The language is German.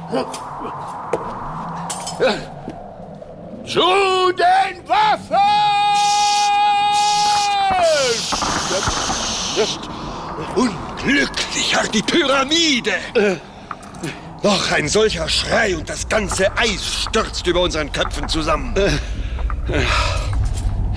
Zu den Waffen! Unglücklicher, die Pyramide! Noch ein solcher Schrei und das ganze Eis stürzt über unseren Köpfen zusammen.